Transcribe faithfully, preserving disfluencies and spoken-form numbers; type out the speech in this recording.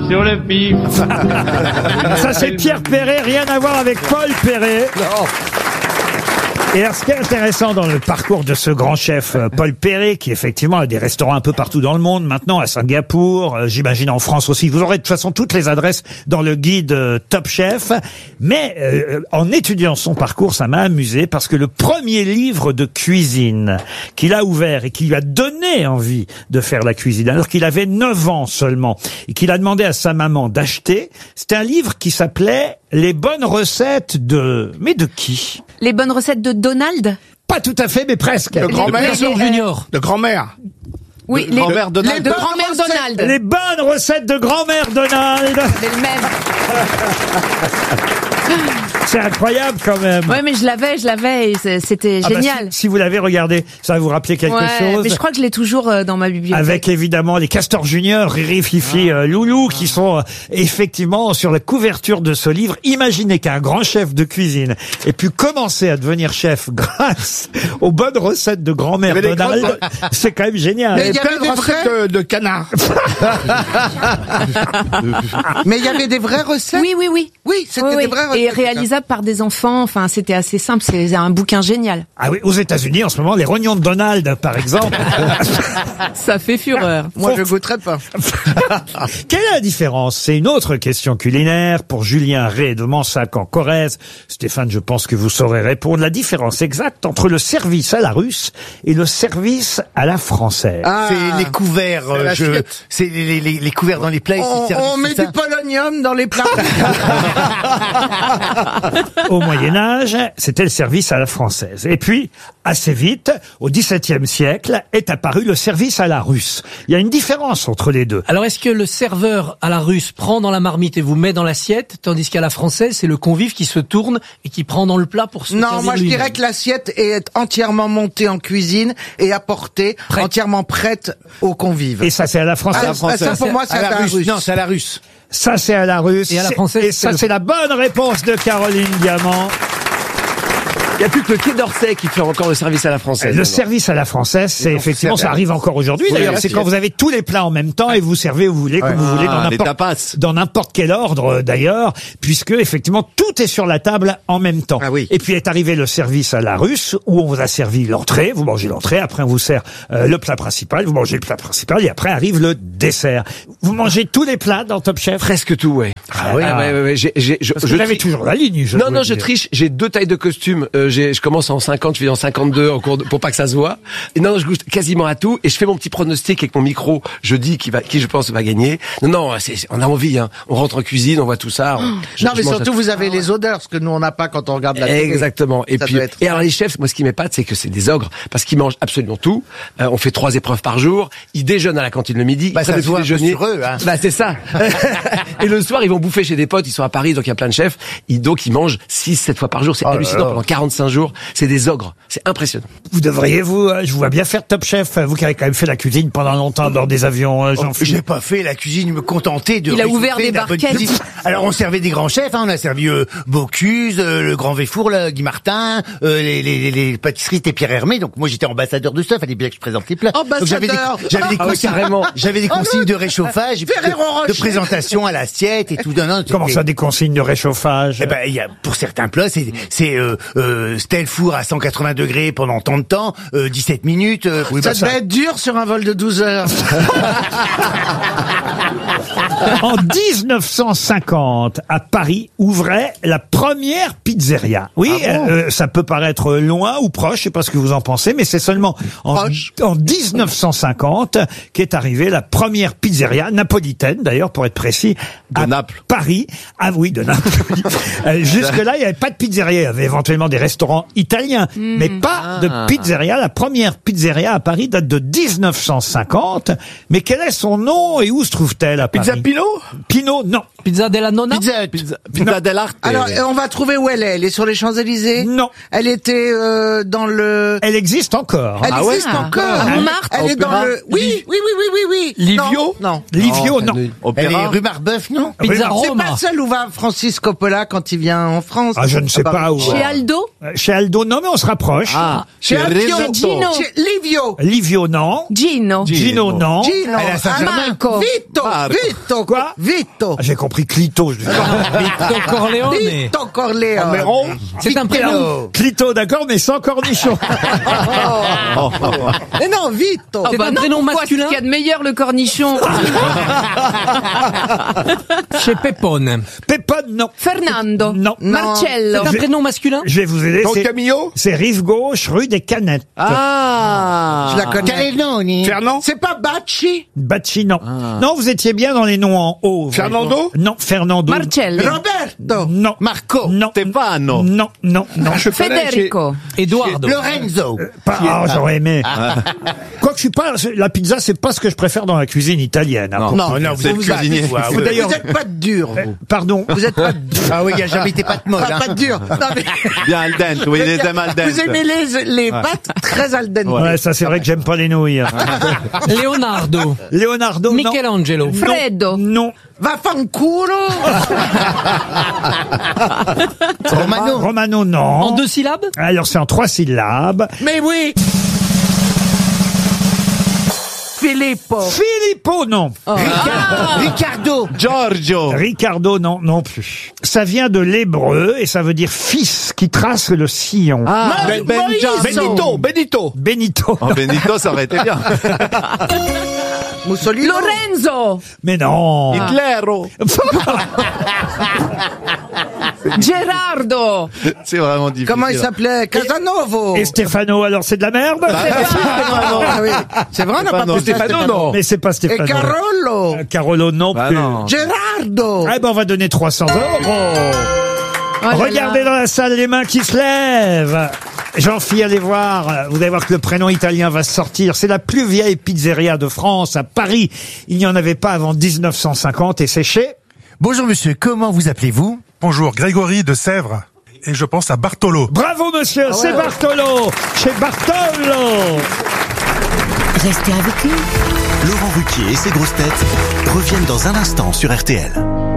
sur le pif. Ça, c'est Pierre Perret, rien à voir avec Paul Perret. Non. Et alors, ce qui est intéressant dans le parcours de ce grand chef, euh, Paul Perret, qui effectivement a des restaurants un peu partout dans le monde, maintenant à Singapour, euh, j'imagine en France aussi. Vous aurez de toute façon toutes les adresses dans le guide euh, Top Chef. Mais euh, en étudiant son parcours, ça m'a amusé parce que le premier livre de cuisine qu'il a ouvert et qui lui a donné envie de faire la cuisine, alors qu'il avait neuf ans seulement, et qu'il a demandé à sa maman d'acheter, c'était un livre qui s'appelait Les bonnes recettes de... Mais de qui? Les bonnes recettes de Donald? Pas tout à fait, mais presque. De grand-mère Junior. De grand-mère. Oui, de les, grand-mère Donald. les de grand-mère Donald. Les bonnes recettes de grand-mère Donald. C'est le même. C'est incroyable quand même. Ouais, mais je l'avais, je l'avais, et c'était Ah bah, génial. si, si vous l'avez regardé, ça va vous rappeler quelque ouais, chose. mais je crois que je l'ai toujours euh, dans ma bibliothèque. Avec évidemment les Castors Junior, Riri, Fifi, euh, Loulou, qui sont euh, effectivement sur la couverture de ce livre. Imaginez qu'un grand chef de cuisine ait pu commencer à devenir chef grâce aux bonnes recettes de grand-mère Il y avait des Donald. grandes- C'est quand même génial. Mais il y plein avait de des recettes vrais de, de canard. Mais il y avait des vraies recettes? Oui, oui, oui. Oui, c'était Oui, des oui. vraies recettes. Et réalisable par des enfants. Enfin, c'était assez simple. C'est un bouquin génial. Ah oui, aux États-Unis en ce moment, les rognons de Donald, par exemple. Ça fait fureur. Moi, je goûterais pas. Quelle est la différence? C'est une autre question culinaire pour Julien Rey de Mansac en Corrèze. Stéphane, je pense que vous saurez répondre. La différence exacte entre le service à la russe et le service à la française. Ah, C'est les couverts, C'est euh, la je, chiette. c'est les, les, les couverts dans les plats. et on, c'est servi, on c'est met ça du polonium dans les plats. Au Moyen-Âge, c'était le service à la française. Et puis, assez vite, au dix-septième siècle, est apparu le service à la russe. Il y a une différence entre les deux. Alors, est-ce que le serveur à la russe prend dans la marmite et vous met dans l'assiette, tandis qu'à la française, c'est le convive qui se tourne et qui prend dans le plat pour se Non, servir moi je lui-même? dirais que l'assiette est entièrement montée en cuisine et apportée, Prête. entièrement prête aux convives. Et ça, c'est à la Ah, française. ça, ça, pour moi, c'est à la un russe. russe. Non, c'est à la russe. Ça, c'est à la russe. Et à la C'est- française, Et c'est ça, le- c'est la bonne réponse de Caroline Diamant. Il n'y a plus que le Quai d'Orsay qui fait encore le service à la française. Le maintenant. service à la française, c'est donc, effectivement, c'est- ça arrive encore aujourd'hui. Oui, D'ailleurs, la c'est assiette. quand vous avez tous les plats en même temps et vous servez où vous voulez, comme vous voulez, dans Ah, les n'importe, tapas. dans n'importe quel ordre euh, d'ailleurs, puisque effectivement tout est sur la table en même temps. Ah oui. Et puis est arrivé le service à la russe où on vous a servi l'entrée, vous mangez l'entrée, après on vous sert euh, le plat principal, vous mangez le plat principal et après arrive le dessert. Vous mangez tous les plats dans Top Chef. Presque tout, ouais. Ah oui. ouais, ouais, ouais, j'ai- j'ai- je, Parce que je vous avez tri- toujours la ligne. Je Non, dois non, le je dire. triche. J'ai deux tailles de costume. Euh, j'ai, je commence en cinquante, je vais en cinquante-deux en cours de, pour pas que ça se voit. Et non, je goûte quasiment à tout. Et je fais mon petit pronostic avec mon micro. Je dis qui va, qui je pense va gagner. Non, non, c'est, c'est- on a envie. Hein. On rentre en cuisine, on voit tout ça. on- je- Non, mais je mange surtout, à- vous avez les odeurs, ce que nous, on n'a pas quand on regarde la télé. Exactement. Et Ça puis, doit être- et alors les chefs, moi, ce qui m'épate, c'est que c'est des ogres parce qu'ils mangent absolument tout. Euh, on fait trois épreuves par jour. Ils déjeunent à la cantine le midi. Bah, ils ça prennent se le voit un peu déjeuner. sur eux, hein. Bah, c'est ça. Et le soir, ils vont bouffer chez des potes. Ils sont à Paris, donc il y a plein de chefs. Ils, donc, ils mangent six, sept fois par jour. C'est Oh là hallucinant. là. Pendant quarante-cinq jours. C'est des ogres. C'est impressionnant. Vous devriez, vous, euh, je vous vois bien faire Top Chef, vous qui avez quand même fait la cuisine pendant longtemps dans des avions, euh, Oh, Jean-Philippe. j'ai pas fait la cuisine, me contenter de Il a réchauffer ouvert des de la bonne barquettes. cuisine. Alors on servait des grands chefs, hein, on a servi euh, Bocuse, euh, le Grand Véfour, le Guy Martin, euh, les, les, les, les pâtisseries c'était Pierre Hermé. Donc moi j'étais ambassadeur de stuff, fallait bien que je présente les plats. Donc j'avais des, Ambassadeur. j'avais des Ah oui, consignes, carrément. j'avais des consignes de réchauffage, et puis Ferrero de, de Rocher. présentation à l'assiette et tout. Non, non, Comment c'était- ça, des consignes de réchauffage? Eh ben, il y a, pour certains plats, c'est, c'est euh, euh, tel four à cent quatre-vingts degrés pendant tant de temps, euh, dix-sept minutes. Euh, oui, Ça bah, devait être dur sur un vol de douze heures. En dix-neuf cent cinquante, à Paris, ouvrait la première pizzeria. Oui, euh, ça peut paraître loin ou proche, je sais pas ce que vous en pensez, mais c'est seulement en, Proche. en dix-neuf cent cinquante qu'est arrivée la première pizzeria, napolitaine d'ailleurs, pour être précis, De à Naples. Paris. Ah oui, de Naples. Euh, Jusque-là, il n'y avait pas de pizzeria. Il y avait éventuellement des restaurants italiens, mais pas de pizzeria. La première pizzeria à Paris date de dix-neuf cent cinquante. Mais quel est son nom et où se trouve-t-elle à Paris? Pizza Pino? Pino, non. Pizza della nonna? Pizza Hut. Pizza, pizza dell'arte. Alors, euh, on va trouver où elle est. Elle est sur les Champs-Élysées? Non. Elle était euh, dans le... Elle existe encore. Elle Ah ouais? existe encore. À Montmartre? Elle est dans Opéra? le... Oui, oui, oui, oui, oui, oui. Livio? Non. non. Livio, non. Elle est Opéra? rue Marbeuf, non? Pizza Rue c'est Roma. pas celle où va Francis Coppola quand il vient en France. Ah, je ne sais Ah, pas où. Chez Aldo? Euh, Chez Aldo, non, mais on se rapproche. Ah, Chez chez Alfio, Risotto. Gino. Chez Livio. Livio, non. Gino. Gino, non. Gino. Elle a Saint-Germain. Marco. Vito. Marco. Vito. Quoi Vito. Ah, j'ai compris Clito. Je dis. Vito Corleone. Vito Corleone. C'est un prénom. Clito, d'accord, mais sans cornichon. Mais non, Vito. Oh, C'est bah un non, prénom pourquoi? masculin. C'est ce qu'il y a de meilleur, le cornichon. Chez Pepone. Pépone, non. Fernando. Non. Marcello. C'est un prénom masculin. Je vais vous aider. Don c'est- Camillo. C'est rive gauche, rue des Canettes. Ah. Je la connais. Calenoni. Fernand. C'est pas Bacci. Bacci, non. Non, vous étiez bien dans les noms en haut. vous. Fernando. Non, Fernando. Marcello. Roberto. Non. Marco. Non. Stefano. Non, non, non. Je connais chez- Federico. Eduardo. Lorenzo. Pas, ah, j'aurais aimé. Quoi que je suis pas, la pizza, c'est pas ce que je préfère dans la cuisine italienne. hein. Non, Non, non, c'est vous le êtes cuisinier. vous, Vous, d'ailleurs, Vous êtes pas dur, vous. pardon. Vous êtes pas dur. Ah oui, il n'y a jamais été pâte molle. Pas, hein. pas dur. Non, mais- Bien al dente. Oui, les aime al dente. Vous aimez les, les pâtes très al dente. Ouais, ça c'est vrai que j'aime pas les nouilles. Leonardo. Leonardo, non. Michelangelo. Fredo. Non. Va fanculo. Romano. Romano, non. En deux syllabes. Alors c'est en trois syllabes. Mais oui. Filippo. Filippo, non. Ricardo. Giorgio. Ricardo, non, non plus. Ça vient de l'hébreu et ça veut dire fils qui trace le sillon. Ah. Ben- Ben- Moïse. Benito. Benito. Benito. Oh, Benito, ça aurait été bien. Mussolini. Lorenzo. Mais non. Hitlero. Gerardo. C'est vraiment difficile. Comment il s'appelait? Casanovo. Et Stefano, alors c'est de la merde. Ah oui. C'est vrai, on n'a pas non, pensé à Stefano, Stefano. non. Mais c'est pas Et Stefano. Carolo. Euh, Carolo, non Bah plus. non. Gerardo. Ah ben on va donner trois cents euros. Oh là là. Regardez dans la salle les mains qui se lèvent. Jean-Philippe, allez voir. Vous allez voir que le prénom italien va sortir. C'est la plus vieille pizzeria de France, à Paris. Il n'y en avait pas avant dix-neuf cent cinquante et c'est chez... Bonjour monsieur, comment vous appelez-vous? Bonjour, Grégory de Sèvres. Et je pense à Bartolo. Bravo monsieur, c'est Bartolo. Chez Bartolo. Restez avec nous. Laurent Ruquier et ses grosses têtes reviennent dans un instant sur R T L.